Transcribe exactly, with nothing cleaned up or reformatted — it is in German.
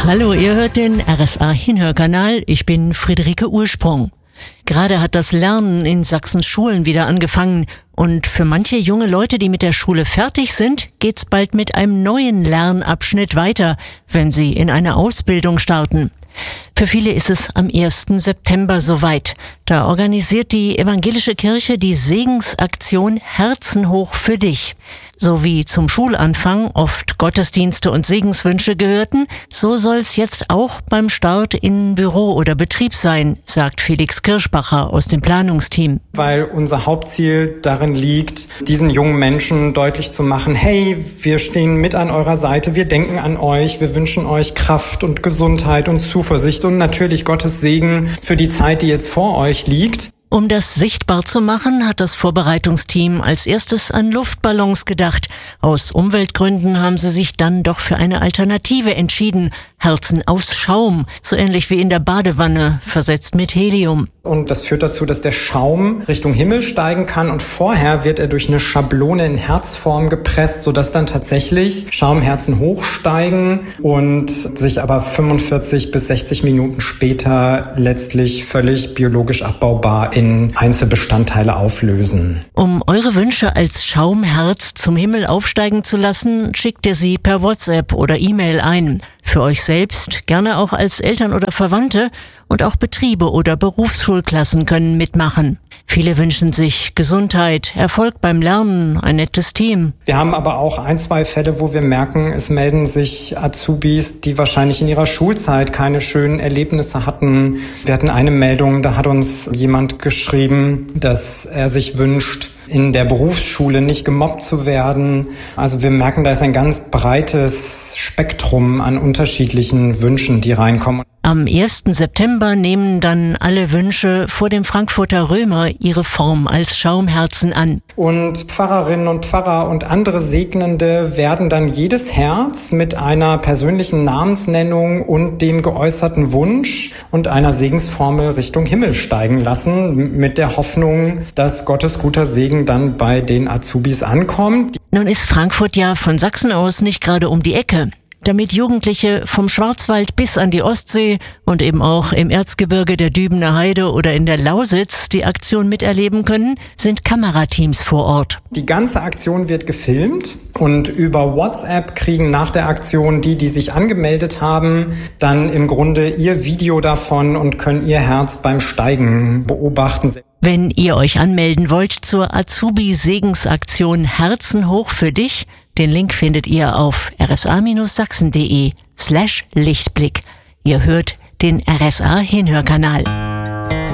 Hallo, ihr hört den R S A Hinhörkanal. Ich bin Friederike Ursprung. Gerade hat das Lernen in Sachsens Schulen wieder angefangen. Und für manche junge Leute, die mit der Schule fertig sind, geht's bald mit einem neuen Lernabschnitt weiter, wenn sie in eine Ausbildung starten. Für viele ist es am ersten September soweit. Da organisiert die evangelische Kirche die Segensaktion Herzen hoch für dich. So wie zum Schulanfang oft Gottesdienste und Segenswünsche gehörten, so soll's jetzt auch beim Start in Büro oder Betrieb sein, sagt Felix Kirschbacher aus dem Planungsteam. Weil unser Hauptziel darin liegt, diesen jungen Menschen deutlich zu machen, hey, wir stehen mit an eurer Seite, wir denken an euch, wir wünschen euch Kraft und Gesundheit und Zuversicht und natürlich Gottes Segen für die Zeit, die jetzt vor euch liegt. Um das sichtbar zu machen, hat das Vorbereitungsteam als erstes an Luftballons gedacht. Aus Umweltgründen haben sie sich dann doch für eine Alternative entschieden. Herzen aus Schaum, so ähnlich wie in der Badewanne, versetzt mit Helium. Und das führt dazu, dass der Schaum Richtung Himmel steigen kann und vorher wird er durch eine Schablone in Herzform gepresst, sodass dann tatsächlich Schaumherzen hochsteigen und sich aber fünfundvierzig bis sechzig Minuten später letztlich völlig biologisch abbaubar in Einzelbestandteile auflösen. Um eure Wünsche als Schaumherz zum Himmel aufsteigen zu lassen, schickt ihr sie per WhatsApp oder E-Mail ein. Für euch selbst, gerne auch als Eltern oder Verwandte, und auch Betriebe oder Berufsschulklassen können mitmachen. Viele wünschen sich Gesundheit, Erfolg beim Lernen, ein nettes Team. Wir haben aber auch ein, zwei Fälle, wo wir merken, es melden sich Azubis, die wahrscheinlich in ihrer Schulzeit keine schönen Erlebnisse hatten. Wir hatten eine Meldung, da hat uns jemand geschrieben, dass er sich wünscht, in der Berufsschule nicht gemobbt zu werden. Also wir merken, da ist ein ganz breites Spektrum an unterschiedlichen Wünschen, die reinkommen. Am ersten September nehmen dann alle Wünsche vor dem Frankfurter Römer ihre Form als Schaumherzen an. Und Pfarrerinnen und Pfarrer und andere Segnende werden dann jedes Herz mit einer persönlichen Namensnennung und dem geäußerten Wunsch und einer Segensformel Richtung Himmel steigen lassen, mit der Hoffnung, dass Gottes guter Segen dann bei den Azubis ankommt. Nun ist Frankfurt ja von Sachsen aus nicht gerade um die Ecke. Damit Jugendliche vom Schwarzwald bis an die Ostsee und eben auch im Erzgebirge der Dübener Heide oder in der Lausitz die Aktion miterleben können, sind Kamerateams vor Ort. Die ganze Aktion wird gefilmt und über WhatsApp kriegen nach der Aktion die, die sich angemeldet haben, dann im Grunde ihr Video davon und können ihr Herz beim Steigen beobachten. Wenn ihr euch anmelden wollt zur Azubi-Segensaktion Herzen hoch für dich, den Link findet ihr auf rsa-sachsen.de slash Lichtblick. Ihr hört den R S A Hinhörkanal.